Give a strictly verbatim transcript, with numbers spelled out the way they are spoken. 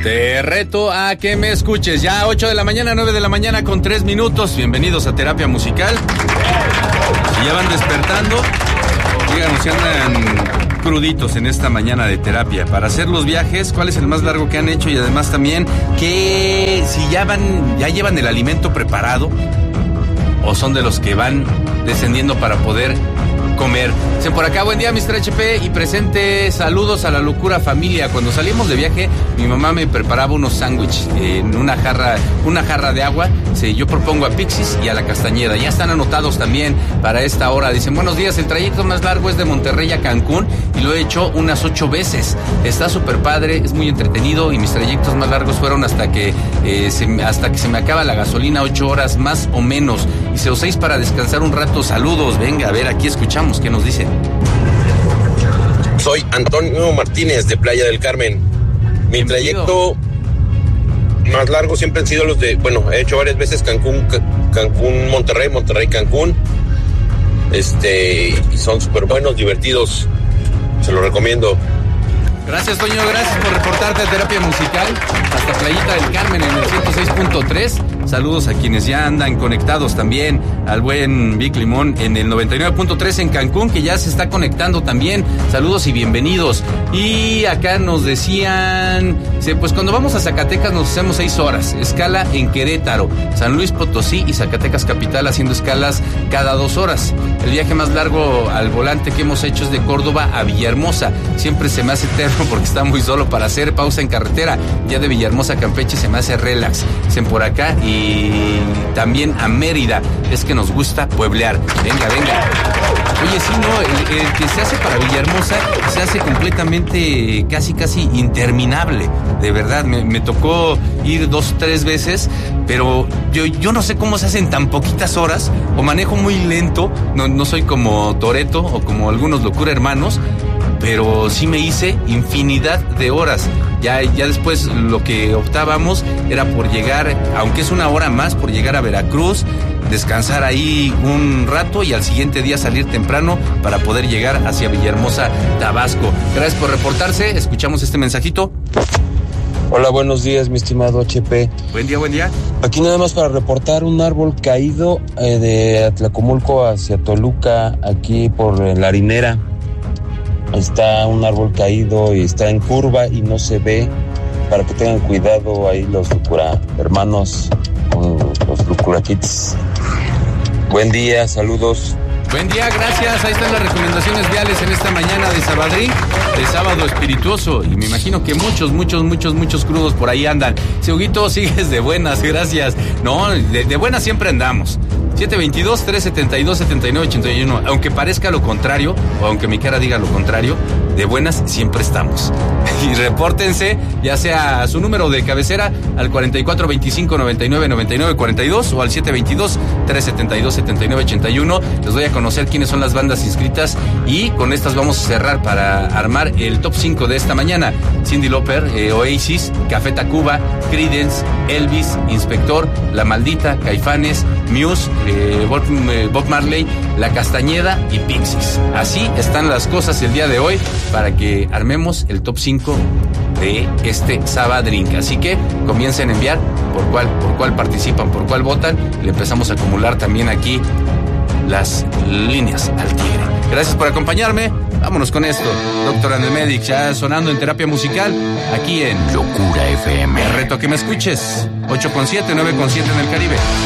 Te reto a que me escuches. Ya ocho de la mañana, nueve de la mañana con tres minutos. Bienvenidos a Terapia Musical. Si ya van despertando, díganos si andan cruditos en esta mañana de terapia. Para hacer los viajes, ¿cuál es el más largo que han hecho? Y además también, que si ya van, ya llevan el alimento preparado o son de los que van descendiendo para poder comer. Dicen por acá, buen día, mister H P, y presente saludos a la locura familia. Cuando salimos de viaje, mi mamá me preparaba unos sándwiches en una jarra, una jarra de agua. Sí, yo propongo a Pixis y a la Castañeda. Ya están anotados también para esta hora. Dicen, buenos días, el trayecto más largo es de Monterrey a Cancún y lo he hecho unas ocho veces. Está súper padre, es muy entretenido y mis trayectos más largos fueron hasta que eh, se, hasta que se me acaba la gasolina, ocho horas más o menos. Y se uséis para descansar un rato. Saludos, venga, a ver, aquí escuchamos qué nos dicen. Soy Antonio Martínez de Playa del Carmen. Mi Bienvenido. Trayecto más largo siempre han sido los de, bueno, he hecho varias veces Cancún, Cancún, Monterrey, Monterrey, Cancún. Este, y son súper buenos, divertidos. Se los recomiendo. Gracias, Toño, gracias por reportarte a Terapia Musical hasta Playita del Carmen en el ciento seis punto tres. Saludos a quienes ya andan conectados también, al buen Vic Limón en el noventa y nueve punto tres en Cancún, que ya se está conectando también. Saludos y bienvenidos. Y acá nos decían, pues cuando vamos a Zacatecas nos hacemos seis horas, escala en Querétaro, San Luis Potosí y Zacatecas Capital, haciendo escalas cada dos horas. El viaje más largo al volante que hemos hecho es de Córdoba a Villahermosa. Siempre se me hace eterno porque está muy solo para hacer pausa en carretera. Ya de Villahermosa a Campeche se me hace relax. Dicen por acá. Y también a Mérida. Es que nos gusta pueblear. Venga, venga. Oye, sí, no, el, el que se hace para Villahermosa se hace completamente, casi, casi interminable. De verdad, me, me tocó ir dos, tres veces, pero yo, yo no sé cómo se hacen tan poquitas horas, o manejo muy lento, no, no soy como Toretto o como algunos locura hermanos, pero sí me hice infinidad de horas. Ya, ya después lo que optábamos era por llegar, aunque es una hora más, por llegar a Veracruz, descansar ahí un rato y al siguiente día salir temprano para poder llegar hacia Villahermosa, Tabasco. Gracias por reportarse, escuchamos este mensajito. Hola, buenos días, mi estimado H P. Buen día, buen día. Aquí nada más para reportar un árbol caído eh, de Atlacomulco hacia Toluca, aquí por eh, la Harinera. Está un árbol caído y está en curva y no se ve, para que tengan cuidado ahí los locura hermanos con los locura kids. Buen día, saludos. Buen día, gracias. Ahí están las recomendaciones viales en esta mañana de Sabadrín, de sábado espirituoso. Y me imagino que muchos, muchos, muchos, muchos crudos por ahí andan. Si Huguito, sigues de buenas, gracias. No, de, de buenas siempre andamos. siete veintidós, trescientos setenta y dos, setenta y nueve ochenta y uno. Aunque parezca lo contrario, o aunque mi cara diga lo contrario, de buenas siempre estamos. Y repórtense, ya sea su número de cabecera al cuarenta y cuatro veinticinco noventa y nueve noventa y nueve cuarenta y dos o al siete veintidós, trescientos setenta y dos, setenta y nueve ochenta y uno. Les doy a conocer quiénes son las bandas inscritas y con estas vamos a cerrar para armar el top cinco de esta mañana. Cyndi Lauper, eh, Oasis, Café Tacuba, Creedence, Elvis, Inspector, La Maldita, Caifanes, Muse, eh, Bob, eh, Bob Marley, La Castañeda y Pixies. Así están las cosas el día de hoy para que armemos el top cinco de este Sabadrín. Así que comiencen a enviar por cuál, por cuál participan, por cuál votan. Le empezamos a acumular también aquí las líneas al tigre. Gracias por acompañarme. Vámonos con esto. Doctor Andemedic, ya sonando en Terapia Musical, aquí en Locura F M. Te reto a que me escuches. ocho con siete, nueve con siete en el Caribe.